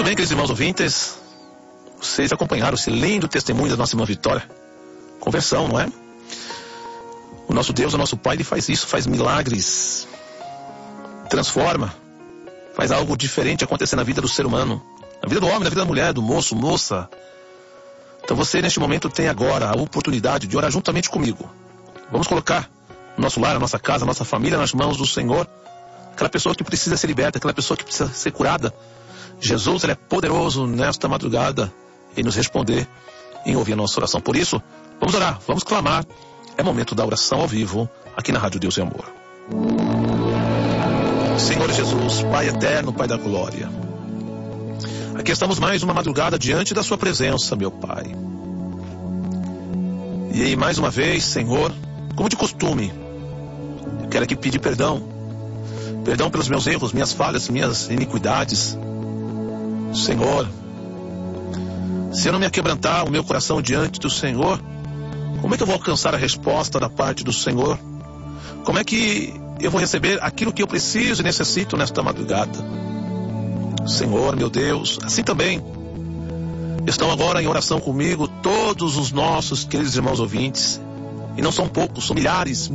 Amém, queridos irmãos ouvintes? Vocês acompanharam esse lindo testemunho da nossa irmã Vitória. Conversão, não é? O nosso Deus, o nosso Pai, Ele faz isso, faz milagres. Transforma. Faz algo diferente acontecer na vida do ser humano. Na vida do homem, na vida da mulher, do moço, moça. Então você, neste momento, tem agora a oportunidade de orar juntamente comigo. Vamos colocar o nosso lar, a nossa casa, a nossa família nas mãos do Senhor. Aquela pessoa que precisa ser liberta, aquela pessoa que precisa ser curada. Jesus, Ele é poderoso nesta madrugada em nos responder, em ouvir a nossa oração. Por isso, vamos orar, vamos clamar. É momento da oração ao vivo, aqui na Rádio Deus e Amor. Senhor Jesus, Pai eterno, Pai da glória. Aqui estamos mais uma madrugada diante da sua presença, meu Pai. E aí, mais uma vez, Senhor, como de costume, eu quero aqui pedir perdão. Perdão pelos meus erros, minhas falhas, minhas iniquidades. Senhor, se eu não me aquebrantar o meu coração diante do Senhor, como é que eu vou alcançar a resposta da parte do Senhor? Como é que eu vou receber aquilo que eu preciso e necessito nesta madrugada? Senhor, meu Deus, assim também estão agora em oração comigo todos os nossos queridos irmãos ouvintes. E não são poucos, são milhares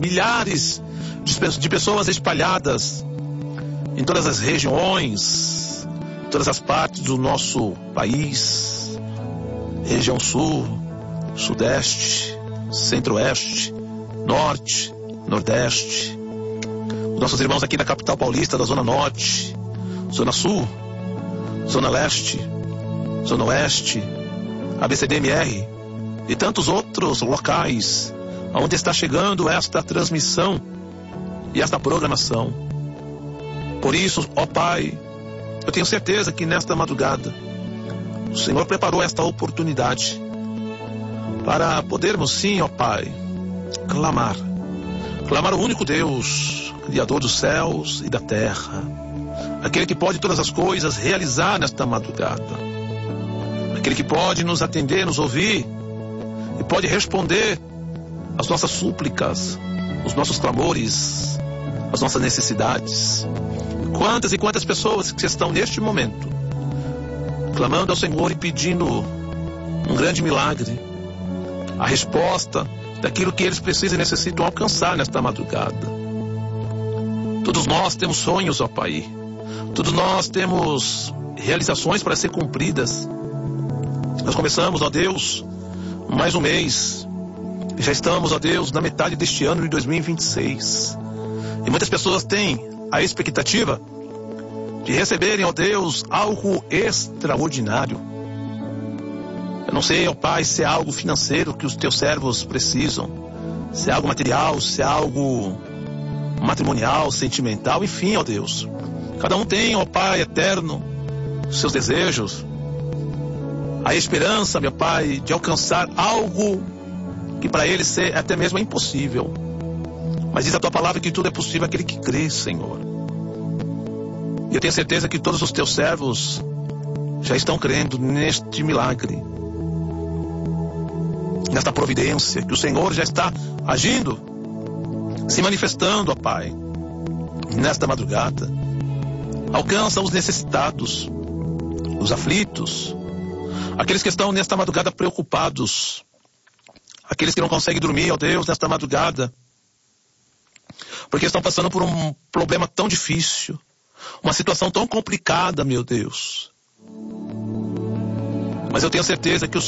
de pessoas espalhadas em todas as regiões, em todas as partes do nosso país. Região sul, sudeste, centro-oeste, norte, nordeste. Os nossos irmãos aqui da capital paulista, da zona norte, zona sul, zona leste, zona oeste, ABCDMR e tantos outros locais onde está chegando esta transmissão e esta programação. Por isso, ó Pai, eu tenho certeza que nesta madrugada o Senhor preparou esta oportunidade para podermos sim, ó Pai, clamar o único Deus, Criador dos céus e da terra, aquele que pode todas as coisas realizar nesta madrugada, aquele que pode nos atender, nos ouvir e pode responder às nossas súplicas, os nossos clamores, as nossas necessidades. Quantas e quantas pessoas que estão neste momento clamando ao Senhor e pedindo um grande milagre, a resposta daquilo que eles precisam e necessitam alcançar nesta madrugada. Todos nós temos sonhos, ó Pai. Todos nós temos realizações para ser cumpridas. Nós começamos, ó Deus, mais um mês. E já estamos, ó Deus, na metade deste ano de 2026. E muitas pessoas têm a expectativa de receberem, ó Deus, algo extraordinário. Eu não sei, ó Pai, se é algo financeiro que os teus servos precisam, se é algo material, se é algo matrimonial, sentimental, enfim, ó Deus. Cada um tem, ó Pai eterno, seus desejos, a esperança, meu Pai, de alcançar algo que para eles até mesmo é impossível. Mas diz a tua palavra que tudo é possível àquele que crê, Senhor. E eu tenho certeza que todos os teus servos já estão crendo neste milagre, nesta providência, que o Senhor já está agindo, se manifestando, ó Pai, nesta madrugada. Alcança os necessitados, os aflitos, aqueles que estão nesta madrugada preocupados, aqueles que não conseguem dormir, ó Deus, nesta madrugada, porque estão passando por um problema tão difícil, uma situação tão complicada, meu Deus. Mas eu tenho certeza que o